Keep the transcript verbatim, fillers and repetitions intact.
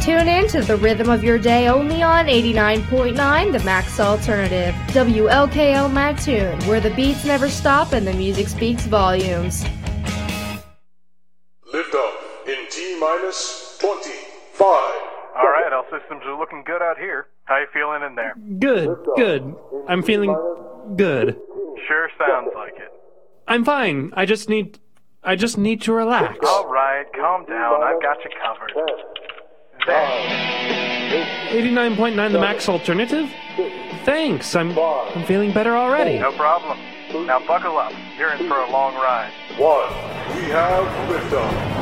tune in to the rhythm of your day only on eighty-nine point nine, the Max Alternative, W L K L Mattoon, where the beats never stop and the music speaks volumes. Lift off in T-minus twenty-five. All right, all systems are looking good out here. How you feeling in there? Good, good. I'm feeling good. Sure sounds like it. I'm fine. I just need... I just need to relax. All right, calm down. I've got you covered. There. eighty-nine point nine, the Max Alternative? Thanks. I'm I'm feeling better already. No problem. Now buckle up. You're in for a long ride. One, we have liftoff.